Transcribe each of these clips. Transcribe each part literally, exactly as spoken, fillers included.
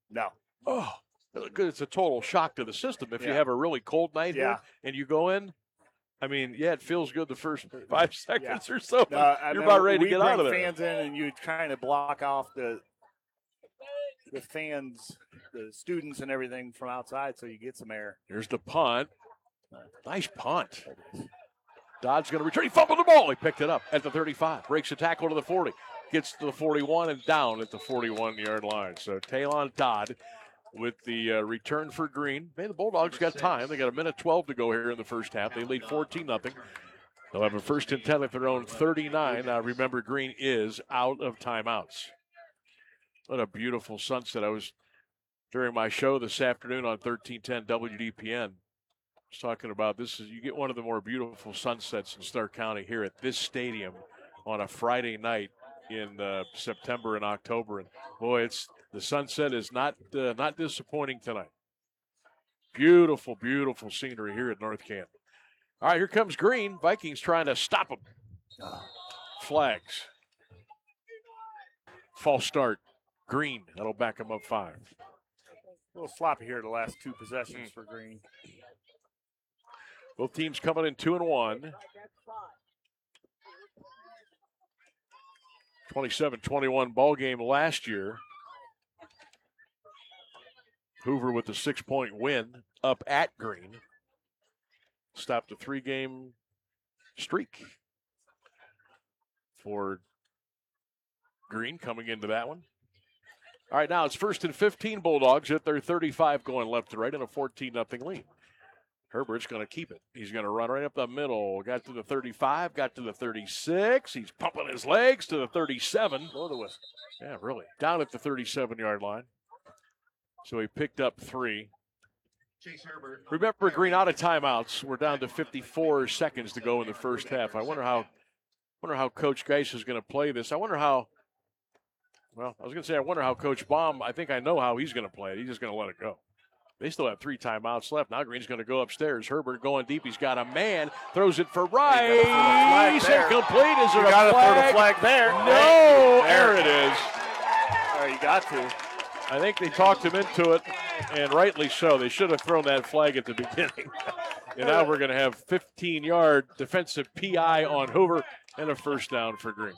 No. Oh, it's a total shock to the system. If yeah. you have a really cold night yeah. here and you go in, I mean, yeah, it feels good the first five seconds yeah. or so. No, You're about ready to we get bring out of there. Fans in, and you're trying to block off the the fans, the students, and everything from outside, so you get some air. Here's the punt. Nice punt. Dodd's going to return. He fumbled the ball. He picked it up at the thirty-five. Breaks a tackle to the forty. Gets to the forty-one and down at the forty-one-yard line. So Talon Dodd with the uh, return for Green. Hey, the Bulldogs got time. They got a minute twelve to go here in the first half. They lead fourteen nothing. They'll have a first and ten at their own thirty-nine. Now, remember, Green is out of timeouts. What a beautiful sunset. I was, during my show this afternoon on thirteen ten W D P N, I was talking about this. Is you get one of the more beautiful sunsets in Stark County here at this stadium on a Friday night in uh, September and October. And, boy, it's the sunset is not uh, not disappointing tonight. Beautiful, beautiful scenery here at North Canton. All right, here comes Green. Vikings trying to stop them. Flags. False start. Green. That'll back them up five. A little sloppy here the last two possessions mm. for Green. Both teams coming in two and one. twenty-seven twenty-one ball game last year. Hoover with a six-point win up at Green. Stopped a three-game streak for Green coming into that one. All right, now it's first and fifteen Bulldogs at their thirty-five going left to right in a fourteen nothing lead. Herbert's going to keep it. He's going to run right up the middle. Got to the thirty-five, got to the thirty-six. He's pumping his legs to the thirty-seven. Blow the whistle. Yeah, really. Down at the thirty-seven-yard line. So he picked up three. Chase Herbert. Remember, Green out of timeouts. We're down to fifty-four seconds to go in the first half. I wonder how wonder how Coach Geis is going to play this. I wonder how, well, I was going to say I wonder how Coach Baum, I think I know how he's going to play it. He's just going to let it go. They still have three timeouts left. Now Green's going to go upstairs. Herbert going deep. He's got a man. Throws it for Rice. Incomplete. Is there you a gotta flag? throw the flag there. No. There it is. Oh, you got to. I think they talked him into it, and rightly so. They should have thrown that flag at the beginning. And now we're going to have fifteen-yard defensive P I on Hoover and a first down for Green.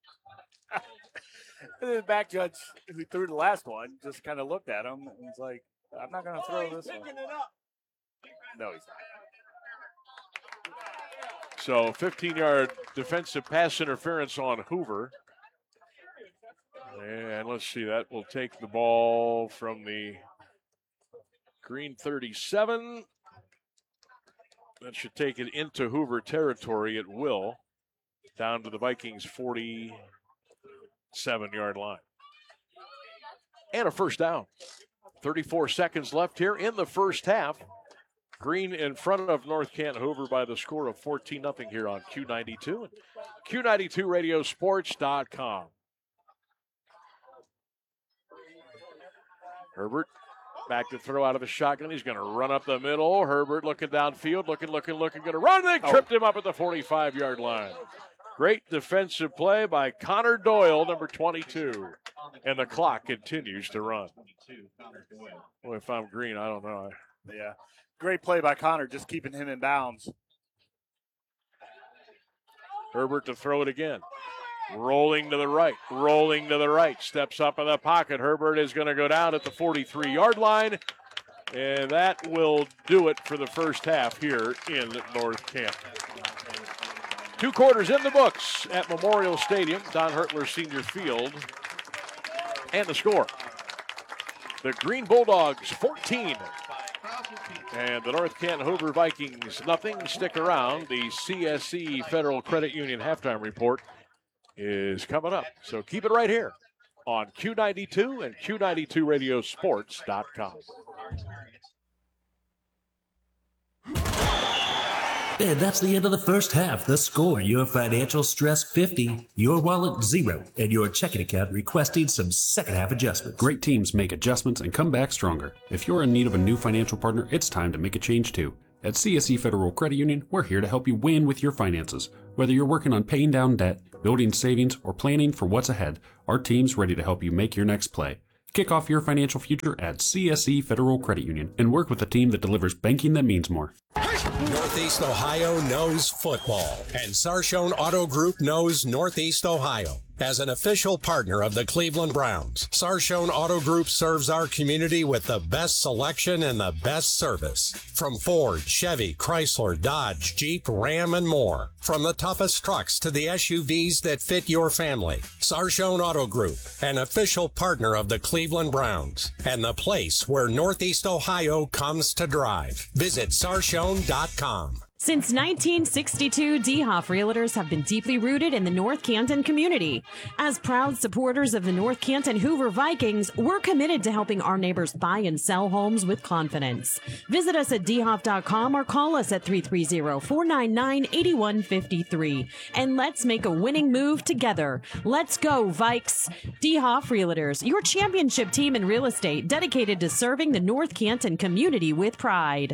And then the back judge who threw the last one just kind of looked at him and was like, I'm not going to throw this one. No, he's not. So fifteen-yard defensive pass interference on Hoover. And let's see, that will take the ball from the Green thirty-seven. That should take it into Hoover territory. It will. Down to the Vikings forty-seven-yard line. And a first down. thirty-four seconds left here in the first half. Green in front of North Canton Hoover by the score of fourteen nothing here on Q ninety-two and Q ninety-two radio sports dot com. Herbert back to throw out of the shotgun. He's going to run up the middle. Herbert looking downfield, looking, looking, looking, going to run. They tripped him up at the forty-five-yard line. Great defensive play by Connor Doyle, number twenty-two. And the clock continues to run. Well, if I'm Green, I don't know. Yeah. Great play by Connor, just keeping him in bounds. Herbert to throw it again. Rolling to the right, rolling to the right. Steps up in the pocket. Herbert is going to go down at the forty-three-yard line. And that will do it for the first half here in North Canton. Two quarters in the books at Memorial Stadium, Don Hertler Senior Field. And the score. The Green Bulldogs, fourteen. And the North Canton Hoover Vikings, nothing. Stick around. The C S E Federal Credit Union halftime report is coming up. So keep it right here on Q ninety-two and Q ninety-two radio sports dot com. And that's the end of the first half. The score, your financial stress fifty, your wallet zero, and your checking account requesting some second half adjustments. Great teams make adjustments and come back stronger. If you're in need of a new financial partner, it's time to make a change too. At C S E Federal Credit Union, we're here to help you win with your finances. Whether you're working on paying down debt, building savings, or planning for what's ahead, our team's ready to help you make your next play. Kick off your financial future at C S E Federal Credit Union and work with a team that delivers banking that means more. Northeast Ohio knows football, and Sarshone Auto Group knows Northeast Ohio. As an official partner of the Cleveland Browns, Sarshone Auto Group serves our community with the best selection and the best service. From Ford, Chevy, Chrysler, Dodge, Jeep, Ram, and more. From the toughest trucks to the S U Vs that fit your family. Sarshone Auto Group, an official partner of the Cleveland Browns, and the place where Northeast Ohio comes to drive. Visit sarshone dot com. Since nineteen sixty-two, DeHoff Realtors have been deeply rooted in the North Canton community. As proud supporters of the North Canton Hoover Vikings, we're committed to helping our neighbors buy and sell homes with confidence. Visit us at d hoff dot com or call us at three three zero, four nine nine, eight one five three. And let's make a winning move together. Let's go, Vikes! DeHoff Realtors, your championship team in real estate dedicated to serving the North Canton community with pride.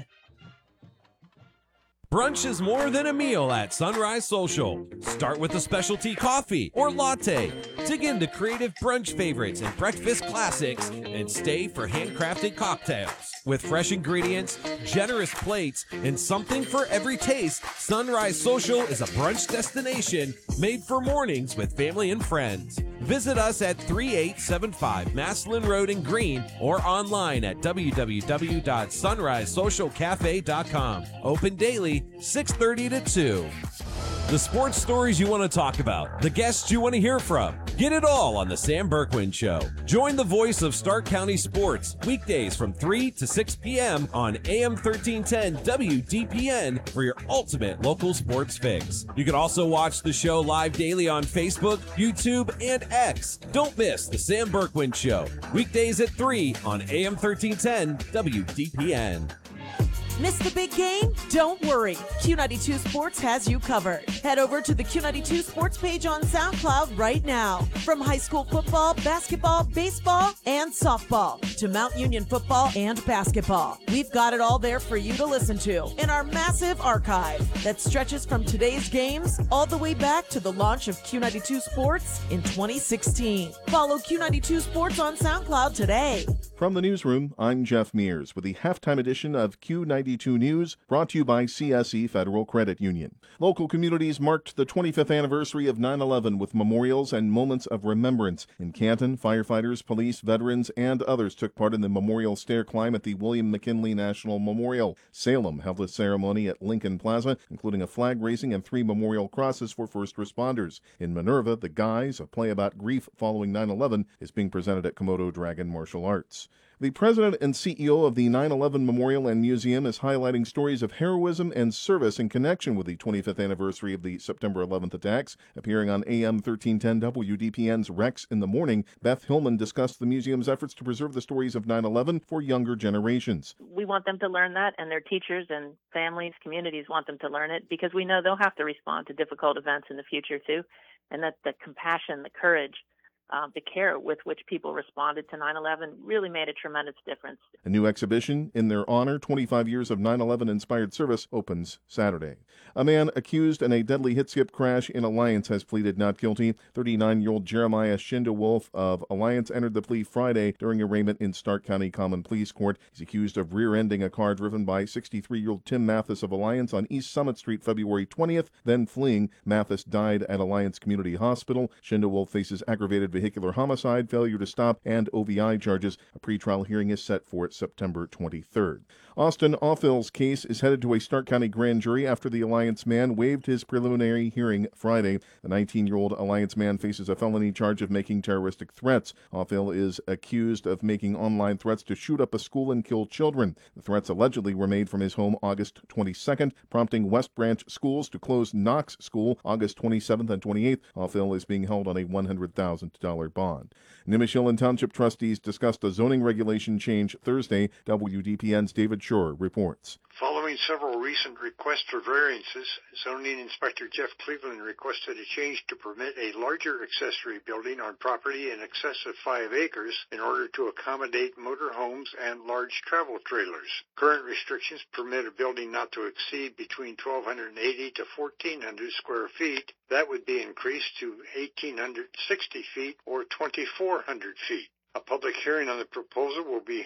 Brunch is more than a meal at Sunrise Social. Start with a specialty coffee or latte. Dig into creative brunch favorites and breakfast classics, and stay for handcrafted cocktails. With fresh ingredients, generous plates, and something for every taste, Sunrise Social is a brunch destination made for mornings with family and friends. Visit us at thirty-eight seventy-five Maslin Road in Greene or online at w w w dot sunrise social cafe dot com. Open daily, six thirty to two. The sports stories you want to talk about, the guests you want to hear from. Get it all on the Sam Berkwin Show. Join the voice of Stark County sports weekdays from three to six p.m. on A M thirteen ten W D P N for your ultimate local sports fix. You can also watch the show live daily on Facebook, YouTube, and X. Don't miss the Sam Berkwin Show weekdays at three on A M thirteen ten W D P N. Missed the big game? Don't worry. Q ninety-two Sports has you covered. Head over to the Q ninety-two Sports page on SoundCloud right now. From high school football, basketball, baseball, and softball to Mount Union football and basketball. We've got it all there for you to listen to in our massive archive that stretches from today's games all the way back to the launch of Q ninety-two Sports in twenty sixteen. Follow Q ninety-two Sports on SoundCloud today. From the newsroom, I'm Jeff Mears with the halftime edition of Q ninety-two News, brought to you by C S E Federal Credit Union. Local communities marked the twenty-fifth anniversary of nine eleven with memorials and moments of remembrance. In Canton, firefighters, police, veterans, and others took part in the memorial stair climb at the William McKinley National Memorial. Salem held a ceremony at Lincoln Plaza, including a flag raising and three memorial crosses for first responders. In Minerva, The Guys, a play about grief following nine eleven, is being presented at Komodo Dragon Martial Arts. The president and C E O of the nine eleven Memorial and Museum is highlighting stories of heroism and service in connection with the twenty-fifth anniversary of the September eleventh attacks. Appearing on A M thirteen ten W D P N's Rex in the Morning, Beth Hillman discussed the museum's efforts to preserve the stories of nine eleven for younger generations. We want them to learn that, and their teachers and families, communities want them to learn it, because we know they'll have to respond to difficult events in the future too, and that the compassion, the courage, Uh, the care with which people responded to nine eleven really made a tremendous difference. A new exhibition in their honor, twenty-five years of nine eleven inspired service, opens Saturday. A man accused in a deadly hit-skip crash in Alliance has pleaded not guilty. thirty-nine-year-old Jeremiah Schindewolf of Alliance entered the plea Friday during arraignment in Stark County Common Pleas Court. He's accused of rear-ending a car driven by sixty-three-year-old Tim Mathis of Alliance on East Summit Street February twentieth, then fleeing. Mathis died at Alliance Community Hospital. Schindewolf faces aggravated vehicular homicide, failure to stop, and O V I charges. A pretrial hearing is set for September twenty-third. Austin Offill's case is headed to a Stark County grand jury after the Alliance man waived his preliminary hearing Friday. The nineteen-year-old Alliance man faces a felony charge of making terroristic threats. Offill is accused of making online threats to shoot up a school and kill children. The threats allegedly were made from his home August twenty-second, prompting West Branch Schools to close Knox School August twenty-seventh and twenty-eighth. Offill is being held on a one hundred thousand dollars bond. Nimishillen Township trustees discussed a zoning regulation change Thursday. W D P N's David Shore reports. Following several recent requests for variances, Zoning Inspector Jeff Cleveland requested a change to permit a larger accessory building on property in excess of five acres in order to accommodate motor homes and large travel trailers. Current restrictions permit a building not to exceed between twelve eighty to fourteen hundred square feet. That would be increased to eighteen sixty feet or twenty-four hundred feet. A public hearing on the proposal will be